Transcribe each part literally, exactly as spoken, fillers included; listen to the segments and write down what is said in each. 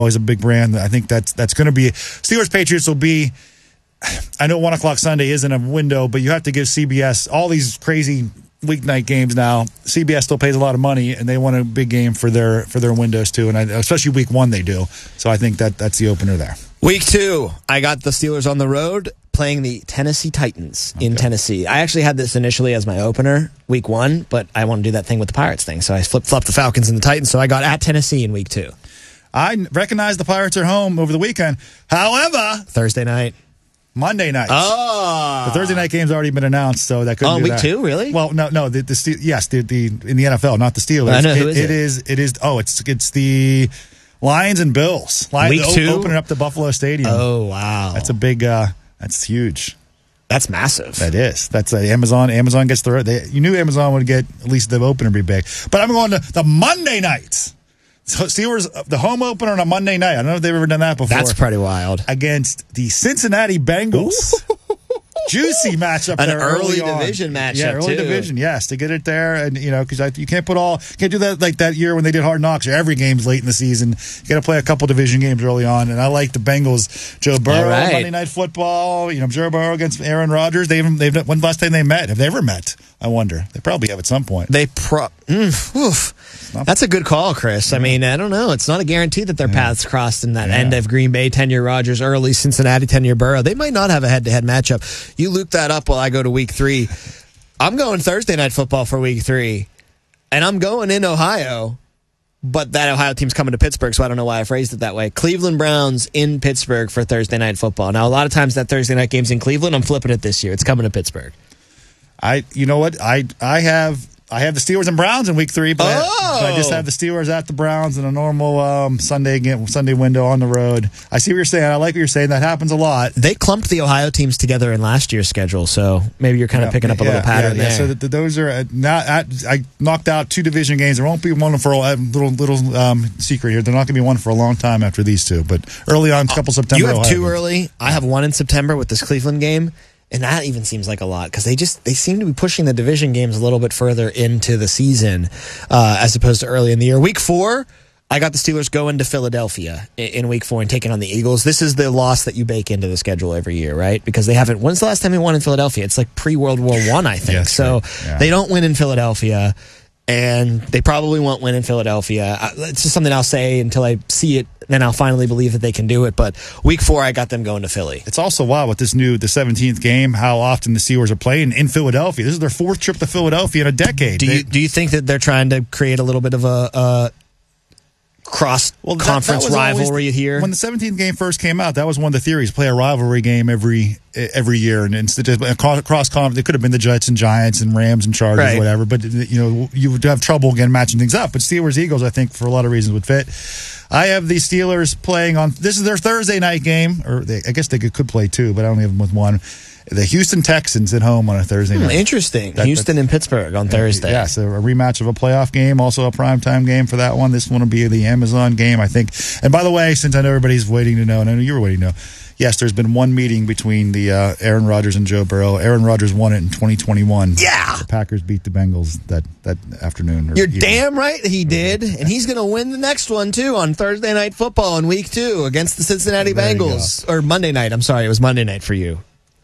always a big brand. I think that's that's going to be Steelers Patriots will be. I know one o'clock Sunday isn't a window, but you have to give C B S all these crazy weeknight games now. C B S still pays a lot of money, and they want a big game for their for their windows too, and I, especially week one they do. So I think that that's the opener there. Week two, I got the Steelers on the road playing the Tennessee Titans in okay. Tennessee. I actually had this initially as my opener, week one, but I want to do that thing with the Pirates thing, so I flip-flopped the Falcons and the Titans, so I got at Tennessee in week two. I recognize the Pirates are home over the weekend. However, Thursday night. Monday night. Oh. The Thursday night game's already been announced, so that couldn't oh, do week that. two, really? Well, no, no. The, the Steel, yes, the, the in the N F L, not the Steelers. I know, it, who is it? It is. It is. Oh, it's it's the Lions and Bills. Lions, week two, opening up the Buffalo Stadium. Oh, wow, that's a big. Uh, that's huge. That's massive. That is. That's uh, Amazon. Amazon gets the. They, you knew Amazon would get at least the opener be big, but I'm going to the Monday nights. So Steelers, the home opener on a Monday night. I don't know if they've ever done that before. That's pretty wild. Against the Cincinnati Bengals. Juicy matchup An there. early early division matchup, Yeah, early too. division, yes, to get it there. And, you know, because you can't put all, can't do that like that year when they did Hard Knocks. Every game's late in the season. You got to play a couple division games early on. And I like the Bengals. Joe Burrow, right. Monday Night Football. You know, Joe Burrow against Aaron Rodgers. They even, they've, when's the last time they met? Have they ever met? I wonder. They probably have at some point. They pro. Mm, oof. That's a good call, Chris. I mean, I don't know. It's not a guarantee that their yeah. paths crossed in that yeah. end of Green Bay tenure Rodgers, early Cincinnati tenure Burrow. They might not have a head-to-head matchup. You loop that up while I go to week three. I'm going Thursday Night Football for week three, and I'm going in Ohio, but that Ohio team's coming to Pittsburgh, so I don't know why I phrased it that way. Cleveland Browns in Pittsburgh for Thursday Night Football. Now, a lot of times that Thursday night game's in Cleveland. I'm flipping it this year. It's coming to Pittsburgh. I, you know what? I, I have, I have the Steelers and Browns in week three, but, oh. I, but I just have the Steelers at the Browns in a normal um, Sunday game, Sunday window on the road. I see what you're saying. I like what you're saying. That happens a lot. They clumped the Ohio teams together in last year's schedule, so maybe you're kind of yeah, picking up a yeah, little pattern yeah, yeah. there. So the, the, those are uh, not. At, I knocked out two division games. There won't be one for a little little um, secret here. They're not going to be one for a long time after these two. But early on, a couple September. You have Ohio two games. early. I have one in September with this Cleveland game. And that even seems like a lot because they just they seem to be pushing the division games a little bit further into the season uh, as opposed to early in the year. Week four, I got the Steelers going to Philadelphia in, in week four and taking on the Eagles. This is the loss that you bake into the schedule every year, right? Because they haven't. When's the last time they won in Philadelphia? It's like pre-World War One, I think. Yes, so right. yeah. They don't win in Philadelphia. And they probably won't win in Philadelphia. It's just something I'll say until I see it, then I'll finally believe that they can do it. But week four, I got them going to Philly. It's also wild with this new, the seventeenth game, how often the Steelers are playing in Philadelphia. This is their fourth trip to Philadelphia in a decade. Do they, you do you think that they're trying to create a little bit of a, a cross well, that, conference that rivalry always, here? When the seventeenth game first came out, that was one of the theories: play a rivalry game every every year, and instead of cross conference, it could have been the Jets and Giants and Rams and Chargers, right. whatever. But you know, you would have trouble again matching things up. But Steelers Eagles, I think, for a lot of reasons, would fit. I have the Steelers playing on. This is their Thursday night game, or they, I guess they could, could play two, but I only have them with one. The Houston Texans at home on a Thursday hmm, night. Interesting. That, Houston and Pittsburgh on Thursday. Yeah, so a rematch of a playoff game, also a primetime game for that one. This one will be the Amazon game, I think. And by the way, since I know everybody's waiting to know, and I know you were waiting to know, yes, there's been one meeting between the uh, Aaron Rodgers and Joe Burrow. Aaron Rodgers won it in twenty twenty-one. Yeah. The Packers beat the Bengals that, that afternoon. You're evening. damn right he did. And he's going to win the next one, too, on Thursday Night Football in week two against the Cincinnati There Bengals. Or Monday night. I'm sorry. It was Monday night for you.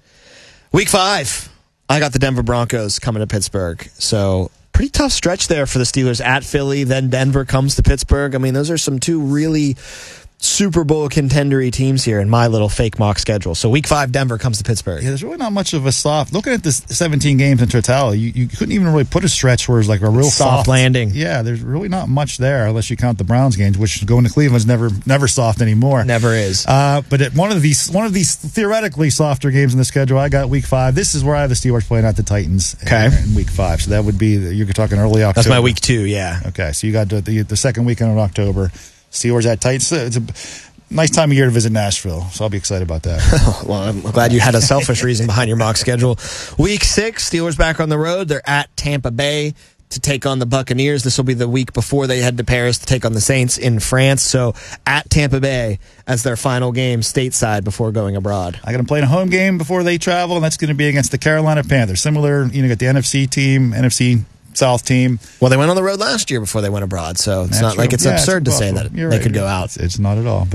Week five, I got the Denver Broncos coming to Pittsburgh. So pretty tough stretch there for the Steelers at Philly. Then Denver comes to Pittsburgh. I mean, those are some two really Super Bowl contendery teams here in my little fake mock schedule. So week five, Denver comes to Pittsburgh. Yeah, there's really not much of a soft. Looking at this seventeen games in totality, you, you couldn't even really put a stretch where it's like a real soft, soft landing. Yeah, there's really not much there unless you count the Browns games, which going to Cleveland's never never soft anymore. Never is. Uh, but at one of these one of these theoretically softer games in the schedule, I got week five. This is where I have the Steelers playing at the Titans. Okay. in, in week five. So that would be you're talking early October. That's my week two. Yeah. Okay, so you got the, the, the second weekend of October. Steelers at Titans. It's a nice time of year to visit Nashville, so I'll be excited about that. Well, I'm glad you had a selfish reason behind your mock schedule. Week six, Steelers back on the road. They're at Tampa Bay to take on the Buccaneers. This will be the week before they head to Paris to take on the Saints in France. So at Tampa Bay as their final game stateside before going abroad. I got them playing a home game before they travel, and that's going to be against the Carolina Panthers. Similar, you know, got the N F C team, N F C South team. Well, they went on the road last year before they went abroad, so it's That's not true. like it's yeah, absurd it's to say Buffalo. that You're they right. could go out. It's, it's not at all. But